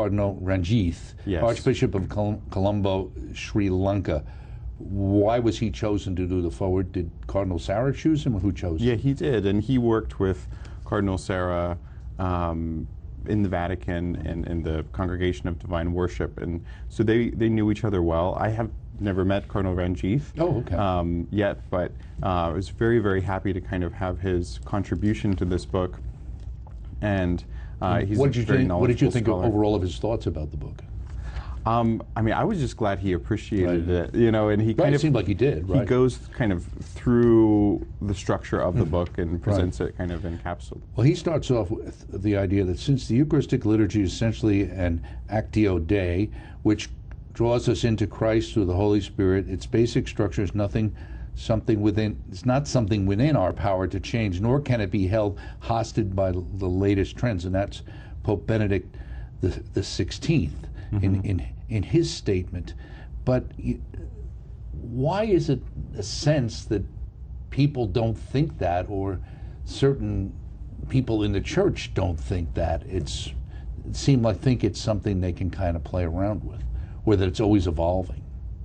Cardinal Ranjith, Yes. Archbishop of Colombo, Sri Lanka. Why was he chosen to do the forward? Did Cardinal Sarah choose him, or who chose him? Yeah, he did, and he worked with Cardinal Sarah in the Vatican and in the Congregation of Divine Worship, and so they knew each other well. I have never met Cardinal Ranjith yet, but I was very, very happy to kind of have his contribution to this book. And he's What did you very think? What did you knowledgeable think scholar. overall of his thoughts about the book? I mean, I was just glad he appreciated Right. it, you know, and he Right, kind it of seemed like he did, right? He goes kind of through the structure of the book and presents it kind of in capsule. Well, he starts off with the idea that since the Eucharistic liturgy is essentially an Actio Dei, which draws us into Christ through the Holy Spirit, its basic structure is it's not something within our power to change, nor can it be held hostage by the latest trends, and that's Pope Benedict the 16th in his statement. But why is it a sense that people don't think that, or certain people in the church don't think that? It think it's something they can kind of play around with, or that it's always evolving.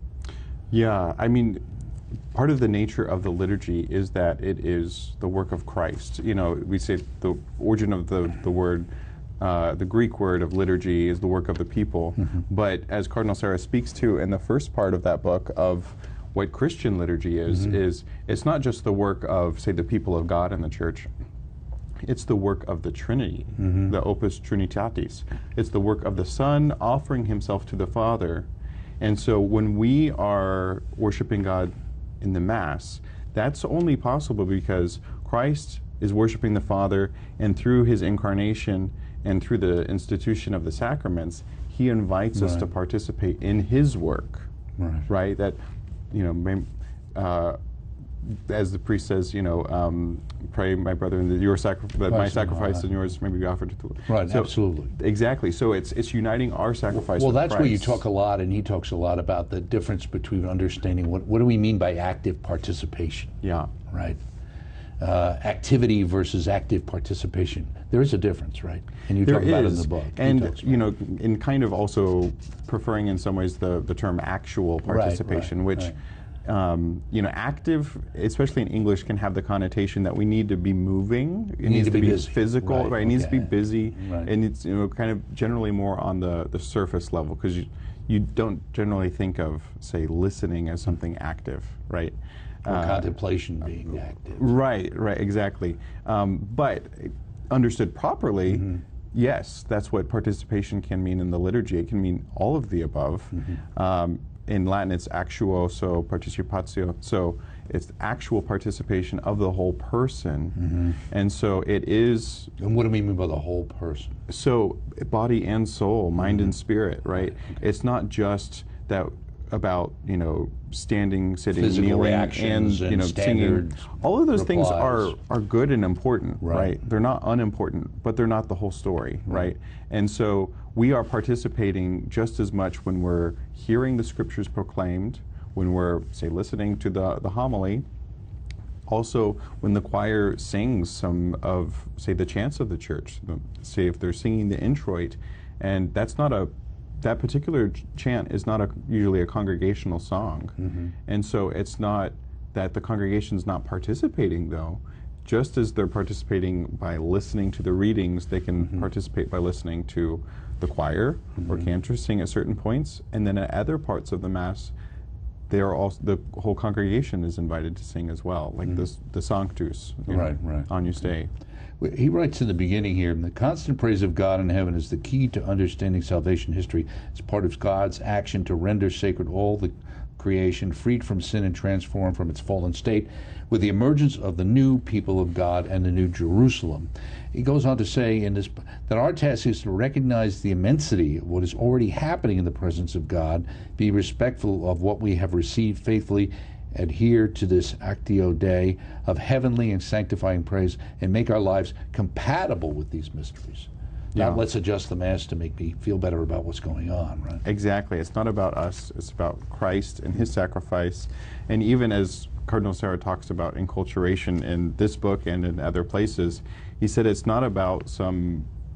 Yeah, I mean, part of the nature of the liturgy is that it is the work of Christ. You know, we say the origin of the word, the Greek word of liturgy is the work of the people. But as Cardinal Sarah speaks to in the first part of that book of what Christian liturgy is it's not just the work of, say, the people of God in the church. It's the work of the Trinity, the Opus Trinitatis. It's the work of the Son offering himself to the Father. And so when we are worshiping God in the Mass, that's only possible because Christ is worshiping the Father, and through his incarnation and through the institution of the sacraments, he invites us to participate in his work. Right? That, you know, as the priest says, you know, pray, my brother, that my sacrifice and yours may be offered to the Lord. Right, so, absolutely. Exactly. So it's uniting our sacrifice Well, with that's Christ. where you talk a lot, and he talks a lot about the difference between understanding what do we mean by active participation. Yeah. Right? Activity versus active participation. There is a difference, right? And you talk about it in the book. And, you know, in kind of also preferring in some ways the term actual participation, which, you know, active, especially in English, can have the connotation that we need to be moving. It needs to be busy. physical, right? It needs to be busy. Right. And it's, you know, kind of generally more on the surface level, because you don't generally think of, say, listening as something active, right? Or contemplation being active. Right, exactly. But understood properly, yes, that's what participation can mean in the liturgy. It can mean all of the above. In Latin, it's actuoso participatio. So it's actual participation of the whole person. And so it is... And what do we mean by the whole person? So body and soul, mind and spirit, right? It's not just that about, you know, standing, sitting, Physical kneeling, reactions and, you know, singing. All of those things are good and important, right? They're not unimportant, but they're not the whole story, right? And so we are participating just as much when we're hearing the scriptures proclaimed, when we're, say, listening to the homily, also when the choir sings some of, say, the chants of the church, say if they're singing the introit, and that particular chant is not usually a congregational song. And so it's not that the congregation's not participating, though. Just as they're participating by listening to the readings, they can participate by listening to the choir or cantors sing at certain points, and then at other parts of the Mass, they are also, the whole congregation is invited to sing as well, like the Sanctus, Agnus Dei. He writes in the beginning here, the constant praise of God in heaven is the key to understanding salvation history. It's part of God's action to render sacred all the creation, freed from sin and transformed from its fallen state, with the emergence of the new people of God and the new Jerusalem. He goes on to say in this that our task is to recognize the immensity of what is already happening in the presence of God, be respectful of what we have received faithfully, adhere to this Actio Dei of heavenly and sanctifying praise, and make our lives compatible with these mysteries. Not let's adjust the Mass to make me feel better about what's going on, right? Exactly. It's not about us. It's about Christ and his sacrifice. And even as Cardinal Sarah talks about enculturation in this book and in other places, he said it's not about some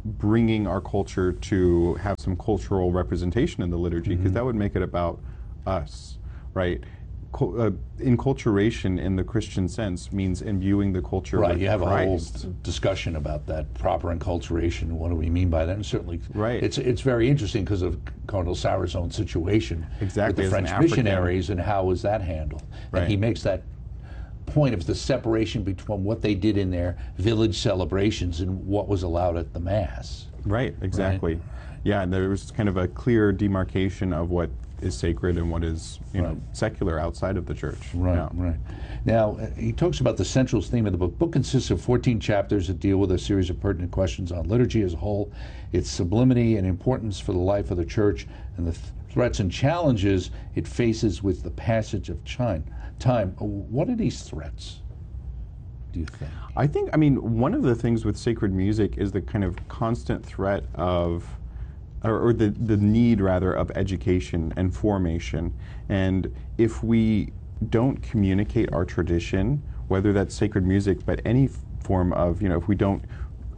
bringing our culture to have some cultural representation in the liturgy, because that would make it about us, right? Enculturation in the Christian sense means imbuing the culture Right, with you have Christ. a whole discussion about that proper enculturation. What do we mean by that? And certainly, Right. it's very interesting because of Cardinal Sarah's own situation Exactly, with the as an French African. missionaries, and how was that handled? Right. And he makes that point of the separation between what they did in their village celebrations and what was allowed at the Mass. Right, exactly. Yeah, and there was kind of a clear demarcation of what is sacred and what is, Right. secular outside of the church. Right, Yeah. right. Now, he talks about the central theme of the book. The book consists of 14 chapters that deal with a series of pertinent questions on liturgy as a whole, its sublimity and importance for the life of the church, and the threats and challenges it faces with the passage of time. What are these threats, do you think? I think, one of the things with sacred music is the kind of constant threat of, or the need rather, of education and formation. And if we don't communicate our tradition, whether that's sacred music, but any form of, if we don't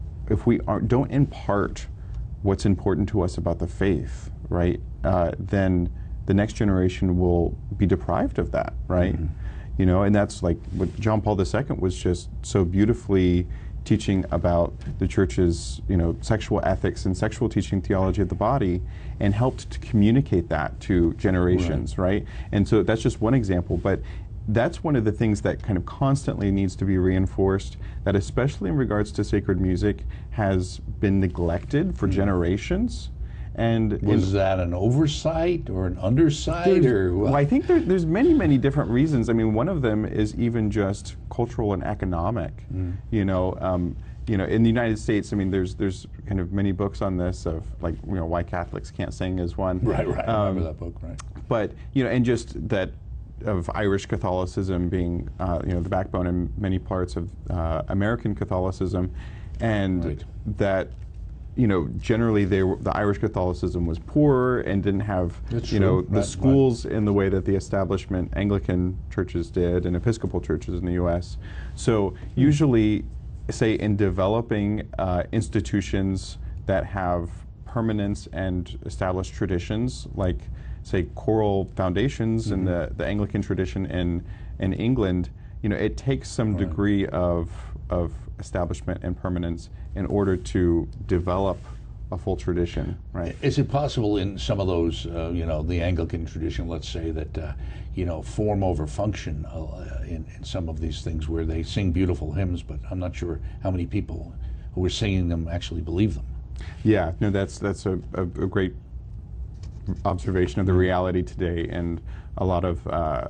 impart what's important to us about the faith, right, then the next generation will be deprived of that, right? And that's like what John Paul II was just so beautifully teaching about the church's, sexual ethics and sexual teaching theology of the body, and helped to communicate that to generations, right? And so that's just one example, but that's one of the things that kind of constantly needs to be reinforced, that especially in regards to sacred music has been neglected for generations. And Was that an oversight or an undersight, or well, I think there's many, many different reasons. One of them is even just cultural and economic. In the United States, there's kind of many books on this of why Catholics can't sing is one. Right. I remember that book. Right. But and just that of Irish Catholicism being the backbone in many parts of American Catholicism, and that. Generally the Irish Catholicism was poorer and didn't have, the schools in the way that the establishment Anglican churches did and Episcopal churches in the U.S. So usually, say, in developing institutions that have permanence and established traditions, like, say, choral foundations in the Anglican tradition in England, it takes some degree of establishment and permanence in order to develop a full tradition, right? Is it possible in some of those, the Anglican tradition, let's say, that, form over function in some of these things where they sing beautiful hymns, but I'm not sure how many people who are singing them actually believe them? Yeah, no, that's a great observation of the reality today, and a lot of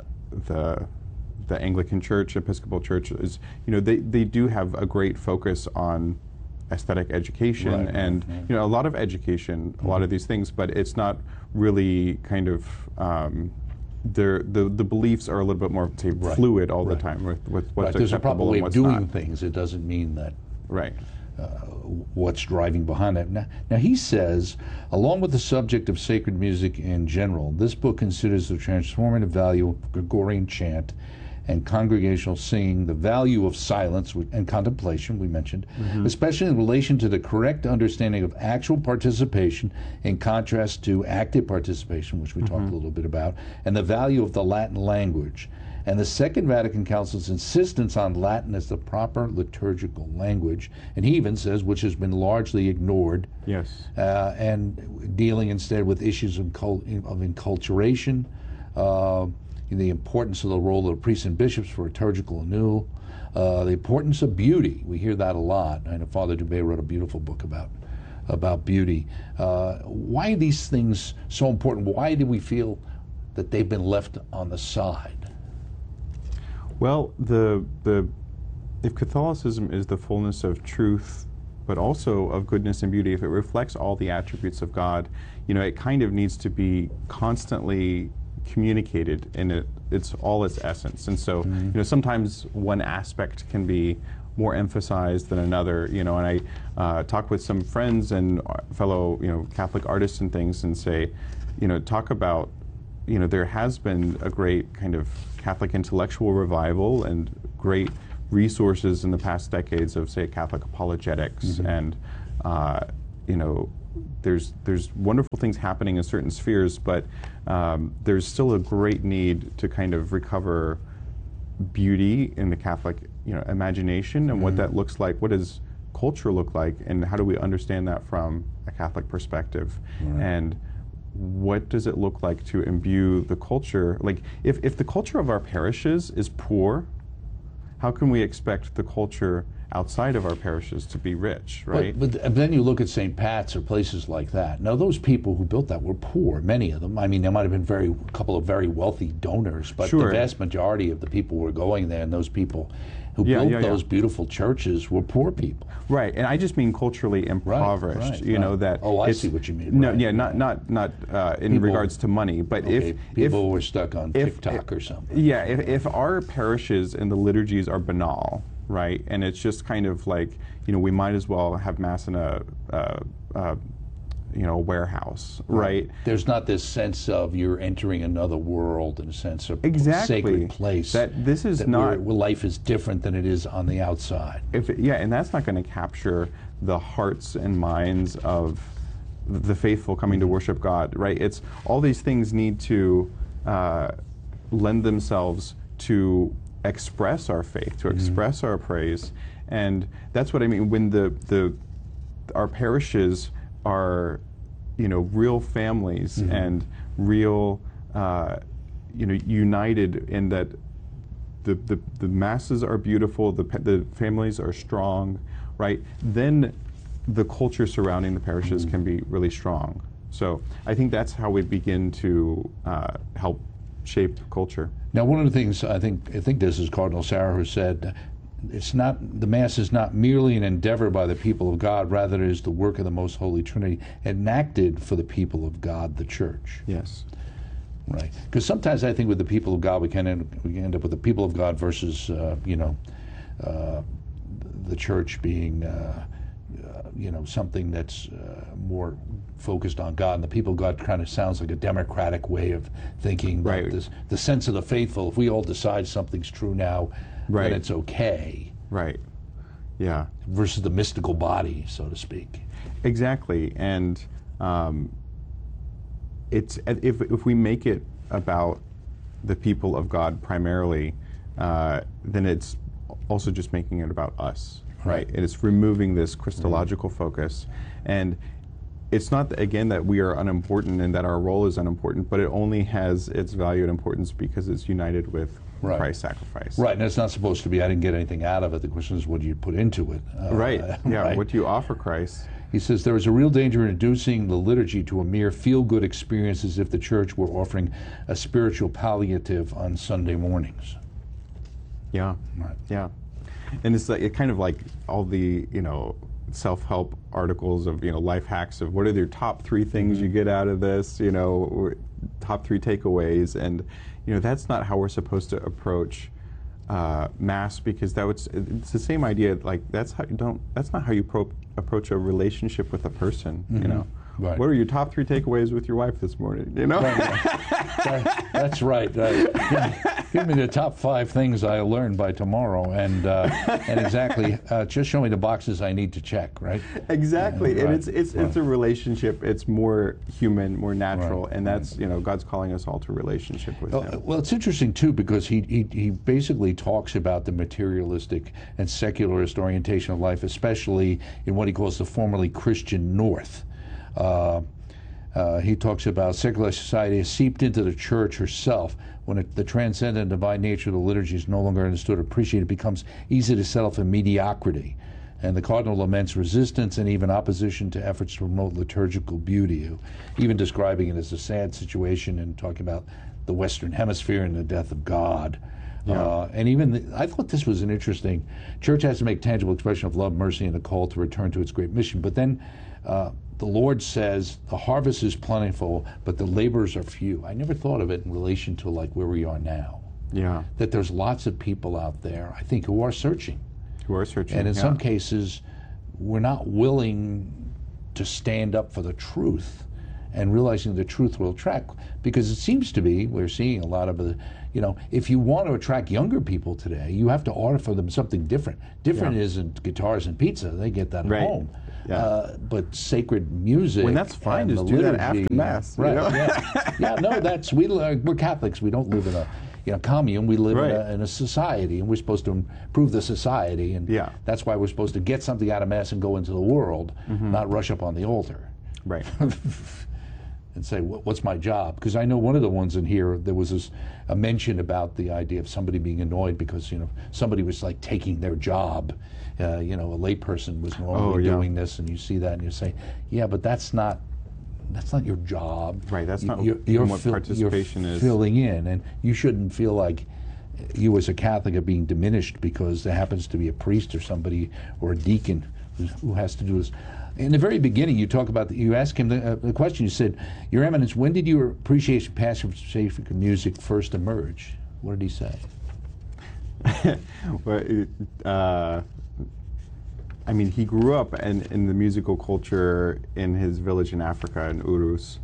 the Anglican Church, Episcopal Church, is, they do have a great focus on aesthetic education and a lot of education, a lot of these things, but it's not really kind of the beliefs are a little bit more, say, fluid all the time with what's There's a proper acceptable way and of what's doing not. things. It doesn't mean that Right. what's driving behind it. Now, he says, along with the subject of sacred music in general, this book considers the transformative value of Gregorian chant and congregational singing, the value of silence and contemplation, we mentioned, especially in relation to the correct understanding of actual participation in contrast to active participation, which we talked a little bit about, and the value of the Latin language. And the Second Vatican Council's insistence on Latin as the proper liturgical language, and he even says, which has been largely ignored, Yes. and dealing instead with issues of enculturation, the importance of the role of priests and bishops for liturgical renewal, the importance of beauty. We hear that a lot. I know Father Dubé wrote a beautiful book about beauty. Why are these things so important? Why do we feel that they've been left on the side? Well, if Catholicism is the fullness of truth, but also of goodness and beauty, if it reflects all the attributes of God, it kind of needs to be constantly communicated in its essence. And so, sometimes one aspect can be more emphasized than another, and I talk with some friends and fellow, Catholic artists and things, and say, talk about, there has been a great kind of Catholic intellectual revival and great resources in the past decades of, say, Catholic apologetics and there's wonderful things happening in certain spheres, but there's still a great need to kind of recover beauty in the Catholic imagination and what that looks like. What does culture look like, and how do we understand that from a Catholic perspective? Right. And what does it look like to imbue the culture? Like, if the culture of our parishes is poor, how can we expect the culture outside of our parishes to be rich, right? But then you look at St. Pat's or places like that. Now, those people who built that were poor, many of them. I mean, there might have been a couple of very wealthy donors, but Sure. the vast majority of the people who were going there, and those people who built those beautiful churches, were poor people. Right, and I just mean culturally impoverished. Right. That. Oh, I see what you mean. No, right. yeah, not in People- regards to money, but Okay, if people were stuck on if- TikTok or something. Yeah, if our parishes and the liturgies are banal, right, and it's just kind of like, we might as well have mass in a warehouse, right? There's not this sense of you're entering another world, in a sense of Exactly. sacred place. That this is that not where life is different than it is on the outside. and that's not going to capture the hearts and minds of the faithful coming to worship God, right? It's all these things need to lend themselves to express our faith, to express our praise, and that's what I mean when our parishes are, real families and real, united in that the masses are beautiful, the families are strong, right? Then the culture surrounding the parishes can be really strong. So I think that's how we begin to help shape culture. Now, one of the things I think this is Cardinal Sarah who said, the Mass is not merely an endeavor by the people of God, rather it is the work of the Most Holy Trinity, enacted for the people of God, the Church. Yes. Right. Because sometimes I think with the people of God, we can end up with the people of God versus, the Church being, something that's more focused on God. And the people of God kind of sounds like a democratic way of thinking. Right. The sense of the faithful, if we all decide something's true now, Right. then it's okay. Right. Yeah. Versus the mystical body, so to speak. Exactly. And it's if we make it about the people of God primarily, then it's also just making it about us, right? And it's removing this Christological focus. And it's not, again, that we are unimportant and that our role is unimportant, but it only has its value and importance because it's united with Christ's sacrifice. Right, and it's not supposed to be, I didn't get anything out of it. The question is, what do you put into it? Right, yeah, right. What do you offer Christ? He says, there is a real danger in reducing the liturgy to a mere feel-good experience as if the Church were offering a spiritual palliative on Sunday mornings. Yeah, Right. yeah. And it's like, kind of like all the, self-help articles of, life hacks of what are your top 3 things you get out of this, top 3 takeaways. And, that's not how we're supposed to approach Mass, because it's the same idea. Like that's not how you approach a relationship with a person. Right. What are your top 3 takeaways with your wife this morning? That's right. Give me the top 5 things I learned by tomorrow, and exactly, just show me the boxes I need to check. Right. Exactly, Yeah, and right. it's a relationship. It's more human, more natural, Right. and that's God's calling us all to relationship with Him. Well, it's interesting too because he basically talks about the materialistic and secularist orientation of life, especially in what he calls the formerly Christian North. He talks about secular society has seeped into the Church herself. When the transcendent and divine nature of the liturgy is no longer understood or appreciated, it becomes easy to settle for mediocrity. And the Cardinal laments resistance and even opposition to efforts to promote liturgical beauty, even describing it as a sad situation and talking about the Western Hemisphere and the death of God. Yeah. And even, I thought this was an interesting, Church has to make tangible expression of love, mercy, and a call to return to its great mission. But then the Lord says, the harvest is plentiful, but the laborers are few. I never thought of it in relation to like where we are now. Yeah, That there's lots of people out there, I think, who are searching. who are searching. And in yeah. some cases, we're not willing to stand up for the truth and realizing the truth will attract. Because it seems to be, we're seeing a lot of the, if you want to attract younger people today, you have to offer them something different. Different Yeah. isn't guitars and pizza. They get that at Right. home. But sacred music. When that's fine, and just the do that liturgy, after Mass. Right. You know? Yeah. No, we're Catholics. We don't live in a commune. We live in a society, and we're supposed to improve the society, and that's why we're supposed to get something out of Mass and go into the world, not rush up on the altar. Right. And say, what's my job? Because I know one of the ones in here, there was a mention about the idea of somebody being annoyed because, somebody was like taking their job. A layperson was normally doing this, and you see that and you say, yeah, but that's not your job. Right, that's not what participation is. Filling in, and you shouldn't feel like you as a Catholic are being diminished because there happens to be a priest or somebody or a deacon who has to do this. In the very beginning, you asked him the question. You said, "Your Eminence, when did your appreciation passion for sacred music first emerge?" What did he say? Well, he grew up in the musical culture in his village in Africa, in Urus,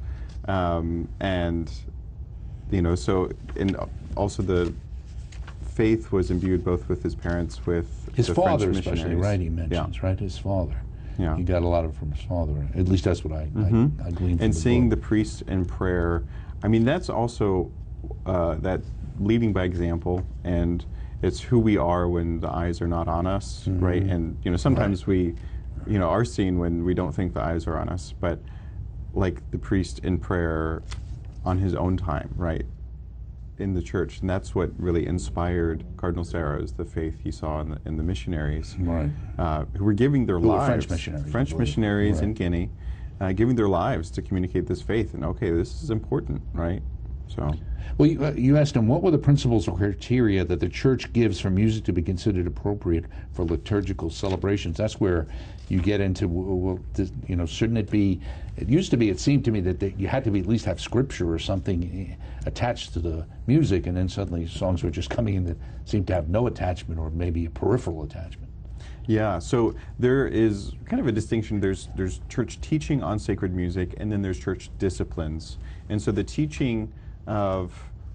also the faith was imbued both with his parents, with his the father, French especially, missionaries. right? He mentions, right, his father. Yeah. He got a lot of it from his father. At least that's what I gleaned from And the seeing book. the priest in prayer, that's also that leading by example, and it's who we are when the eyes are not on us, right? And sometimes we, are seen when we don't think the eyes are on us, but like the priest in prayer on his own time, right? In the church, and that's what really inspired Cardinal Sarah, is the faith he saw in the missionaries, right? Who were giving their lives. French missionaries right. in Guinea, giving their lives to communicate this faith. And this is important, right? So, well, you asked him what were the principles or criteria that the Church gives for music to be considered appropriate for liturgical celebrations. That's where you get into, shouldn't it be? It used to be. It seemed to me that you had to at least have scripture or something attached to the music, and then suddenly songs were just coming in that seemed to have no attachment or maybe a peripheral attachment. Yeah, so there is kind of a distinction. There's church teaching on sacred music, and then there's church disciplines. And so the teaching of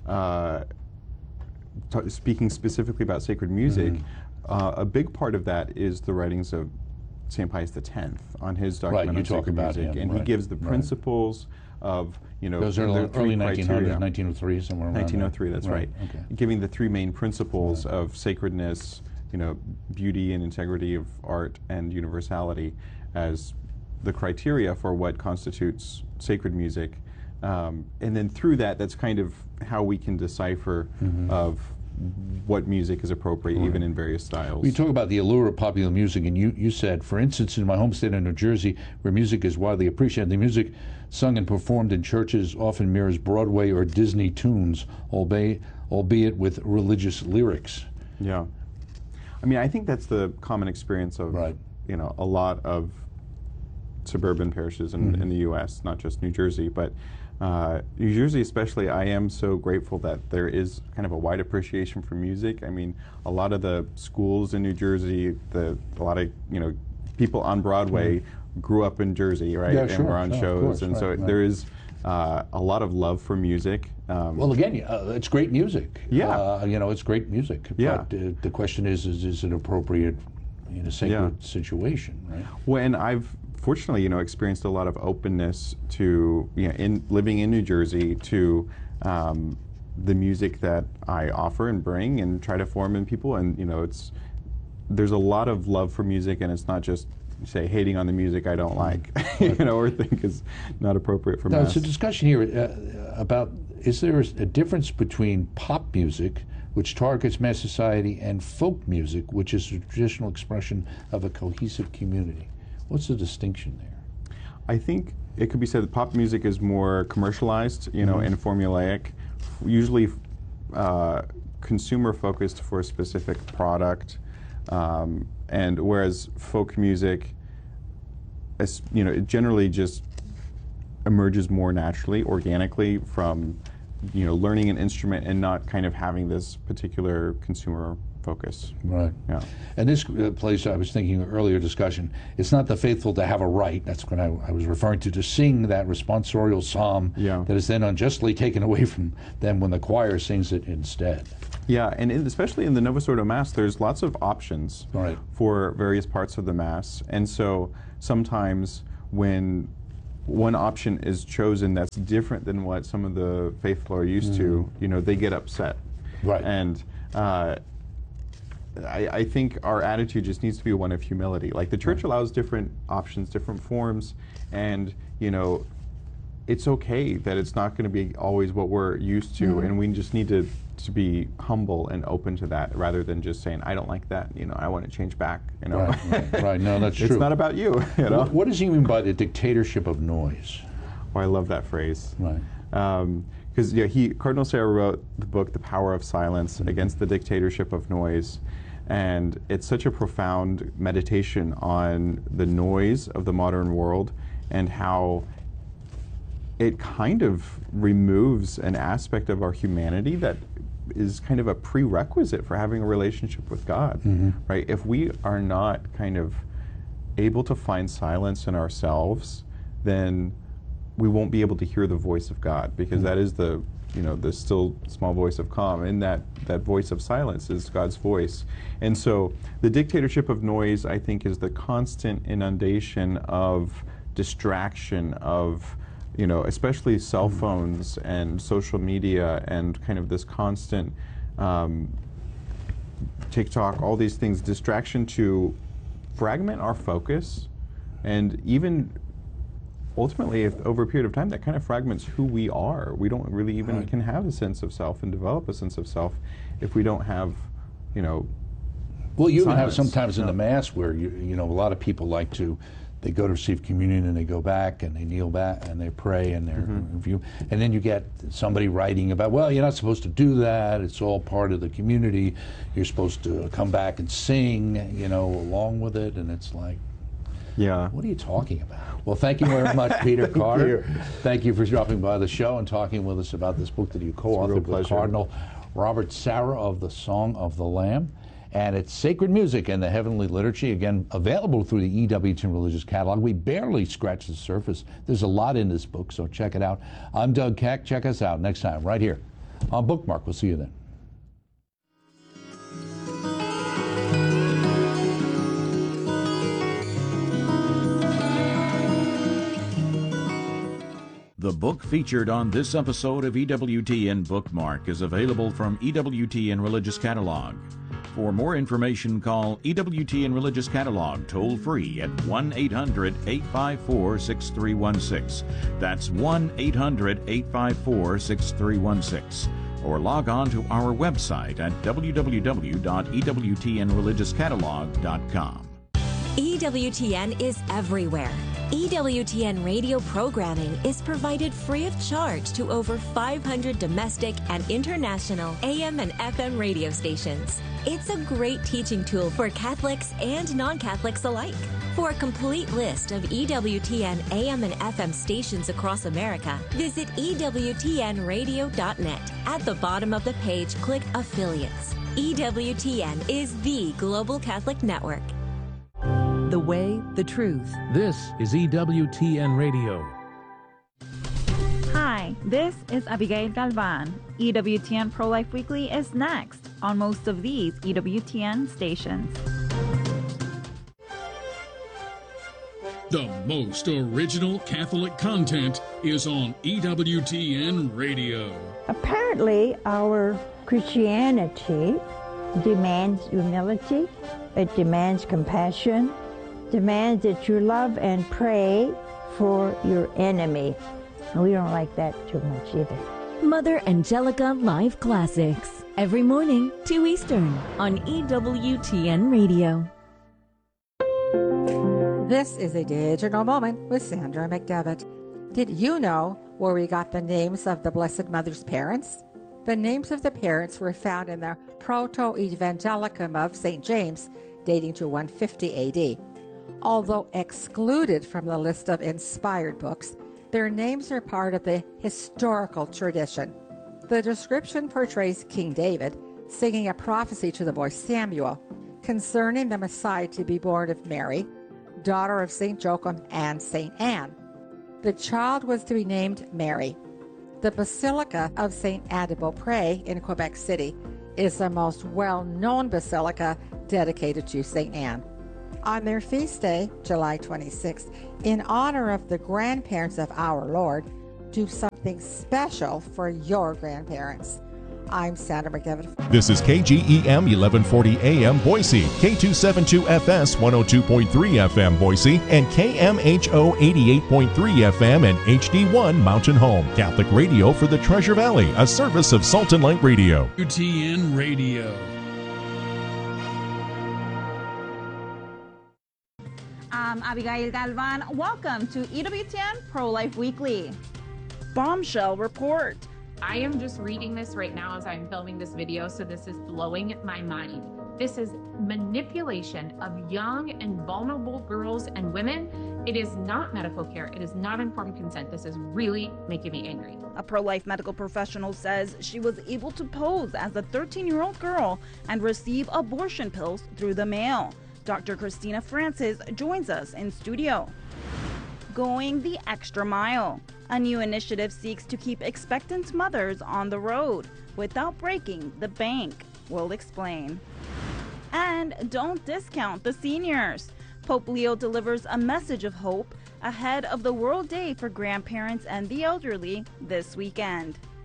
speaking specifically about sacred music, a big part of that is the writings of St. Pius X on his document on sacred music, and he gives the principles of those are early 1900s, 1903, somewhere around 1903. That's right. Okay. Giving the three main principles of sacredness, beauty and integrity of art, and universality as the criteria for what constitutes sacred music. And then through that's kind of how we can decipher of what music is appropriate, even in various styles. You talk about the allure of popular music, and you said, for instance, in my home state of New Jersey, where music is widely appreciated, the music sung and performed in churches often mirrors Broadway or Disney tunes, albeit with religious lyrics. Yeah. I think that's the common experience of, a lot of suburban parishes in the U.S., not just New Jersey, but New Jersey especially. I am so grateful that there is kind of a wide appreciation for music. A lot of the schools in New Jersey, a lot of people on Broadway grew up in Jersey, right? Yeah, and were on shows, course, and so there is a lot of love for music. Well, again, it's great music. Yeah. It's great music. Yeah. But the question is it appropriate in a sacred situation, right? Well, and I've fortunately, experienced a lot of openness to, in living in New Jersey, to the music that I offer and bring and try to form in people. And, there's a lot of love for music, and it's not just, say, hating on the music I don't like, or think is not appropriate for Mass. Now, it's a discussion here about, is there a difference between pop music, which targets mass society, and folk music, which is a traditional expression of a cohesive community? What's the distinction there? I think it could be said that pop music is more commercialized, and formulaic, usually consumer focused for a specific product, and whereas folk music, it generally just emerges more naturally, organically from learning an instrument and not kind of having this particular consumer focus. Right. Yeah. And this place, I was thinking earlier discussion, it's not the faithful to have a right. That's what I was referring to sing that responsorial psalm that is then unjustly taken away from them when the choir sings it instead. Yeah, and especially in the Novus Ordo Mass, there's lots of options for various parts of the Mass. And so sometimes when one option is chosen that's different than what some of the faithful are used to, they get upset. Right. And I think our attitude just needs to be one of humility. Like the Church allows different options, different forms, and it's okay that it's not going to be always what we're used to, and we just need to be humble and open to that, rather than just saying, I don't like that, I want to change back. Right. No, that's true. It's not about you. What does he mean by the dictatorship of noise? Oh, I love that phrase. Right. Because Cardinal Sarah wrote the book The Power of Silence Against the Dictatorship of Noise, and it's such a profound meditation on the noise of the modern world and how it kind of removes an aspect of our humanity that is kind of a prerequisite for having a relationship with God, right? If we are not kind of able to find silence in ourselves, then we won't be able to hear the voice of God, because that is the still small voice of calm, and that voice of silence is God's voice. And so the dictatorship of noise, I think, is the constant inundation of distraction, of especially cell phones and social media, and kind of this constant TikTok, all these things, distraction to fragment our focus, and even ultimately, if over a period of time, that kind of fragments who we are. We don't really even can have a sense of self and develop a sense of self if we don't have, Well, you even have sometimes in the Mass where a lot of people like to. They go to receive communion and they go back and they kneel back and they pray and they're review. And then you get somebody writing about, well, you're not supposed to do that. It's all part of the community. You're supposed to come back and sing, along with it. And it's like, what are you talking about? Well, thank you very much, Peter Carter. Thank you for dropping by the show and talking with us about this book that you co-authored with Cardinal Robert Sarah of the Song of the Lamb. And it's Sacred Music and the Heavenly Liturgy, again, available through the EWTN Religious Catalog. We barely scratched the surface. There's a lot in this book, so check it out. I'm Doug Keck. Check us out next time right here on Bookmark. We'll see you then. The book featured on this episode of EWTN Bookmark is available from EWTN Religious Catalog. For more information, call EWTN Religious Catalog toll-free at 1-800-854-6316. That's 1-800-854-6316. Or log on to our website at www.ewtnreligiouscatalog.com. EWTN is everywhere. EWTN radio programming is provided free of charge to over 500 domestic and international AM and FM radio stations. It's a great teaching tool for Catholics and non-Catholics alike. For a complete list of EWTN AM and FM stations across America, visit EWTNradio.net. At the bottom of the page, click Affiliates. EWTN is the Global Catholic Network. The way, the truth. This is EWTN Radio. Hi, this is Abigail Galvan. EWTN Pro-Life Weekly is next on most of these EWTN stations. The most original Catholic content is on EWTN Radio. Apparently, our Christianity demands humility, it demands compassion, demands that you love and pray for your enemy. And we don't like that too much either. Mother Angelica Live Classics, every morning, 2 Eastern, on EWTN Radio. This is a digital moment with Sandra McDevitt. Did you know where we got the names of the Blessed Mother's parents? The names of the parents were found in the Proto-Evangelicum of St. James, dating to 150 AD. Although excluded from the list of inspired books, their names are part of the historical tradition. The description portrays King David, singing a prophecy to the boy Samuel concerning the Messiah to be born of Mary, daughter of St. Joachim and St. Anne. The child was to be named Mary. The Basilica of St. Anne de Beaupré in Quebec City is the most well-known basilica dedicated to St. Anne. On their feast day, July 26th, in honor of the grandparents of our Lord, do something special for your grandparents. I'm Sandra McDevitt. This is KGEM 1140 AM Boise, K272FS 102.3 FM Boise, and KMHO 88.3 FM and HD1 Mountain Home. Catholic radio for the Treasure Valley, a service of Salt and Light Radio. UTN Radio. I'm Abigail Galvan. Welcome to EWTN Pro-Life Weekly. Bombshell report. I am just reading this right now as I'm filming this video, so this is blowing my mind. This is manipulation of young and vulnerable girls and women. It is not medical care. It is not informed consent. This is really making me angry. A pro-life medical professional says she was able to pose as a 13-year-old girl and receive abortion pills through the mail. Dr. Christina Francis joins us in studio. Going the extra mile. A new initiative seeks to keep expectant mothers on the road without breaking the bank. We'll explain. And don't discount the seniors. Pope Leo delivers a message of hope ahead of the World Day for Grandparents and the Elderly this weekend.